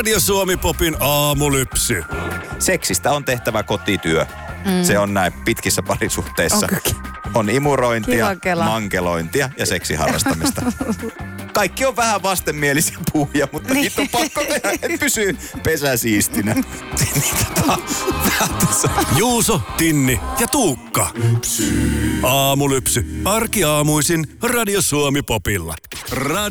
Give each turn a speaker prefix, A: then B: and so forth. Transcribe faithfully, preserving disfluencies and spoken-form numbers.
A: Radio Suomi Popin aamulypsy.
B: Seksistä on tehtävä kotityö. Mm. Se on näin pitkissä parisuhteissa.
C: Onkokin?
B: On imurointia,
C: Kiva
B: mankelointia ja seksiharrastamista. Kaikki on vähän vastenmielisiä puhuja, mutta niin. Niitä on pakko tehdä, että pysyy pesä siistinä.
A: Juuso, Tinni ja Tuukka. Aamulypsy. Arkiaamuisin Radio Suomi Popilla. Radio